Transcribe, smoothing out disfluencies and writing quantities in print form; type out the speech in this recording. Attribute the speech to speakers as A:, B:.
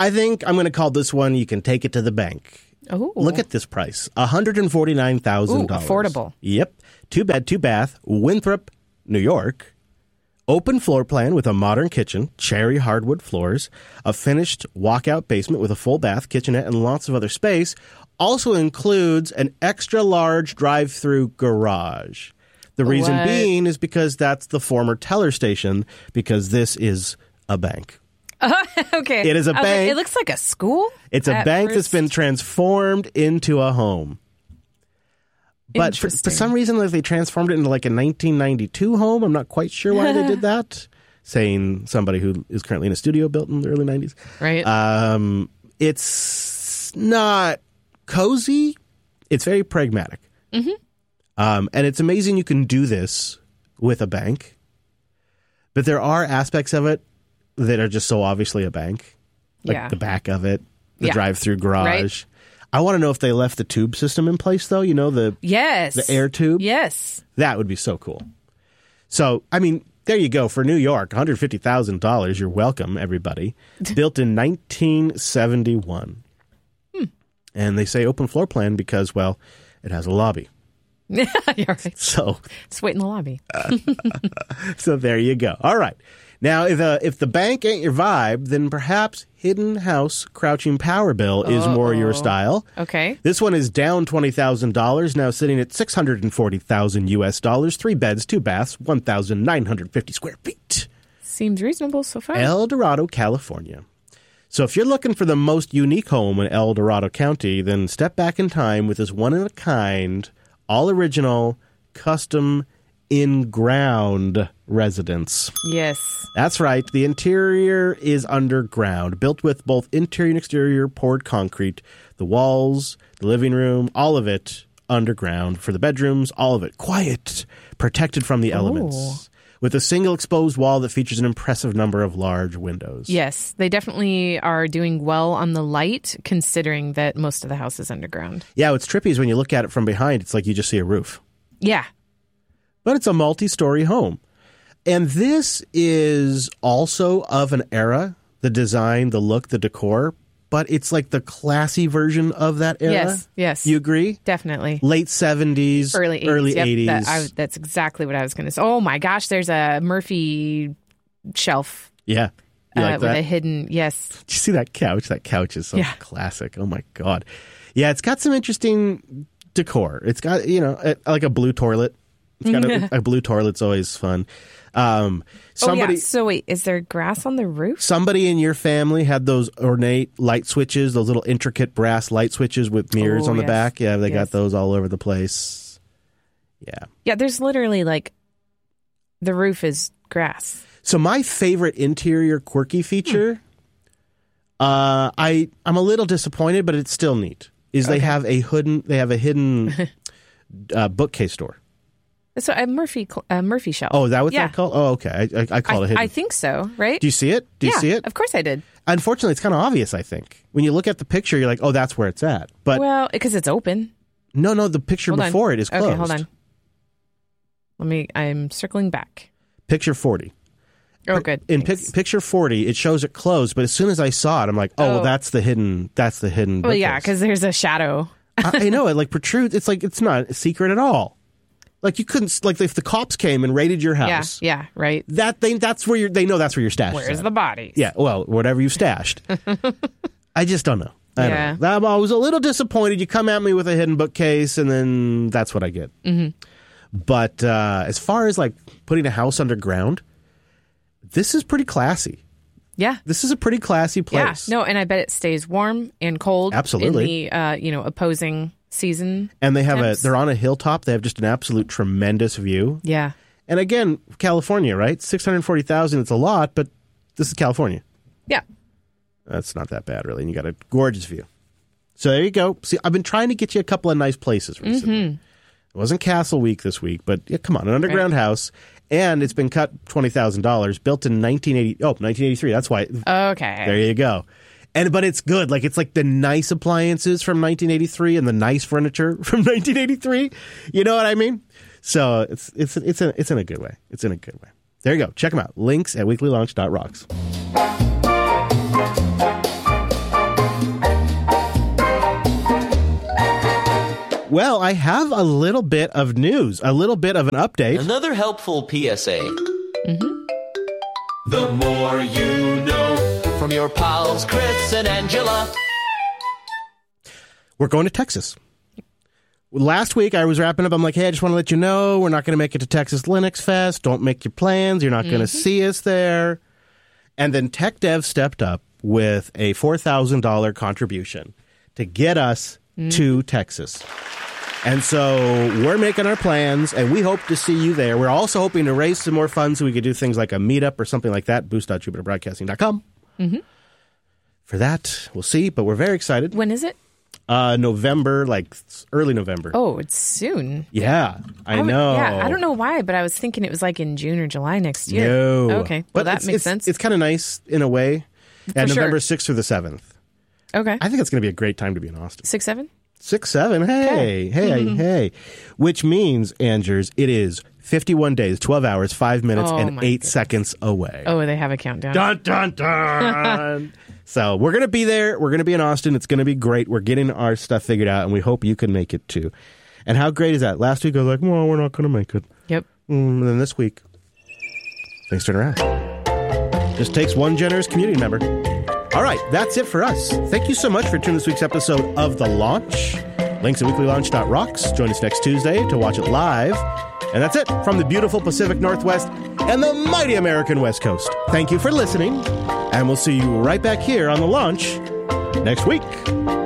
A: I think I'm going to call this one, you can take it to the bank.
B: Oh,
A: Look at this price. $149,000.
B: Affordable.
A: Yep. 2-bed, 2-bath, Winthrop, New York. Open floor plan with a modern kitchen, cherry hardwood floors, a finished walkout basement with a full bath, kitchenette, and lots of other space. Also includes an extra large drive-through garage. The reason being is because that's the former teller station, because this is a bank.
B: Okay.
A: It is a bank.
B: It looks like a school.
A: It's a bank that's been transformed into a home. But for some reason, like, they transformed it into like a 1992 home. I'm not quite sure why they did that. Saying somebody who is currently in a studio built in the early 90s.
B: Right.
A: It's not cozy. It's very pragmatic. Mm-hmm. And it's amazing you can do this with a bank. But there are aspects of it that are just so obviously a bank. Like the back of it, the drive-through garage. Right. I want to know if they left the tube system in place, though. You know, the air tube?
B: Yes.
A: That would be so cool. So, I mean, there you go. For New York, $150,000. You're welcome, everybody. Built in 1971. And they say open floor plan because, well, it has a lobby.
B: Yeah, you're right.
A: So
B: just wait in the lobby.
A: So there you go. All right. Now, if the bank ain't your vibe, then perhaps Hidden House Crouching Power Bill is more your style.
B: Okay.
A: This one is down $20,000, now sitting at $640,000 US, 3 beds, 2 baths, 1,950 square feet.
B: Seems reasonable so far.
A: El Dorado, California. So if you're looking for the most unique home in El Dorado County, then step back in time with this one-of-a-kind, all-original, custom in-ground residence.
B: Yes.
A: That's right. The interior is underground, built with both interior and exterior poured concrete. The walls, the living room, all of it underground. For the bedrooms, all of it quiet, protected from the elements. With a single exposed wall that features an impressive number of large windows.
B: Yes, they definitely are doing well on the light, considering that most of the house is underground.
A: Yeah, what's trippy is when you look at it from behind, it's like you just see a roof.
B: Yeah.
A: But it's a multi-story home. And this is also of an era, the design, the look, the decor, but it's like the classy version of that era.
B: Yes, yes.
A: You agree?
B: Definitely.
A: Late 70s, early 80s.
B: That's exactly what I was going to say. Oh my gosh, there's a Murphy shelf.
A: Yeah. You like that?
B: With a hidden, yes.
A: Did you see that couch? That couch is so classic. Oh my God. Yeah, it's got some interesting decor. It's got, like a blue toilet. It's got a blue toilet's always fun.
B: So wait, is there grass on the roof?
A: Somebody in your family had those ornate light switches, those little intricate brass light switches with mirrors on the back. Yeah, they got those all over the place. Yeah. Yeah,
B: there's literally the roof is grass.
A: So my favorite interior quirky feature, I'm a little disappointed, but it's still neat, is they have a hidden bookcase door.
B: So a Murphy shelf.
A: Oh, is that what that's called? Oh, okay. I call it hidden.
B: I think so, right?
A: Do you see it? Do you see it?
B: Of course I did.
A: Unfortunately, it's kind of obvious, I think. When you look at the picture, you're like, oh, that's where it's at. But
B: well, because it's open.
A: No, the picture before it is closed.
B: Okay, hold on. I'm circling back.
A: Picture 40.
B: Oh, good.
A: In picture 40, it shows it closed, but as soon as I saw it, I'm like, well, that's the hidden
B: Well, yeah, because there's a shadow.
A: I know, it protrudes. It's like, it's not a secret at all. Like you couldn't, if the cops came and raided your house.
B: Yeah, right.
A: That's where they know that's where your stash is.
B: Where's the body?
A: Yeah, well, whatever you've stashed. I just don't know. I was a little disappointed. You come at me with a hidden bookcase, and then that's what I get. Mm-hmm. But as far as putting a house underground, this is pretty classy.
B: Yeah.
A: This is a pretty classy place.
B: Yeah. No, and I bet it stays warm and cold.
A: Absolutely.
B: In the, opposing season.
A: And they have they're on a hilltop. They have just an absolute tremendous view.
B: Yeah.
A: And again, California, right? 640,000, it's a lot, but this is California.
B: Yeah.
A: That's not that bad, really. And you got a gorgeous view. So there you go. See, I've been trying to get you a couple of nice places recently. Mm-hmm. It wasn't Castle Week this week, but come on, an underground house. And it's been cut $20,000, built in 1983. That's why.
B: Okay.
A: There you go. But it's good. It's the nice appliances from 1983 and the nice furniture from 1983. You know what I mean? So it's in a good way. It's in a good way. There you go. Check them out. Links at weeklylaunch.rocks. Well, I have a little bit of news, a little bit of an update.
C: Another helpful PSA. The more you know from your pals Chris and Angela.
A: We're going to Texas. Last week, I was wrapping up. I'm like, hey, I just want to let you know we're not going to make it to Texas Linux Fest. Don't make your plans. You're not going to see us there. And then TechDev stepped up with a $4,000 contribution to get us to Texas. And so we're making our plans, and we hope to see you there. We're also hoping to raise some more funds so we could do things like a meetup or something like that, boost.jupiterbroadcasting.com. For that, we'll see, but we're very excited.
B: When is it?
A: November, like early November.
B: Oh, it's soon.
A: Yeah, I know.
B: Yeah, I don't know why, but I was thinking it was like in June or July next year.
A: No.
B: Okay, well, that makes sense.
A: It's kind of nice in a way. And
B: For
A: November
B: sure.
A: 6th through the 7th.
B: Okay.
A: I think it's going to be a great time to be in Austin.
B: 6, 7?
A: 6, 7. Hey, hey. Which means, Angers, it is 51 days, 12 hours, 5 minutes,
B: Oh,
A: and
B: my
A: 8
B: goodness.
A: seconds away.
B: Oh, they have a countdown.
A: Dun, dun, dun. So we're going to be there. We're going to be in Austin. It's going to be great. We're getting our stuff figured out, and we hope you can make it too. And how great is that? Last week I was like, well, we're not going to make it.
B: Yep.
A: And then this week, things turn around. Just takes one generous community member. All right, that's it for us. Thank you so much for tuning this week's episode of The Launch. Links at weeklylaunch.rocks. Join us next Tuesday to watch it live. And that's it from the beautiful Pacific Northwest and the mighty American West Coast. Thank you for listening, and we'll see you right back here on The Launch next week.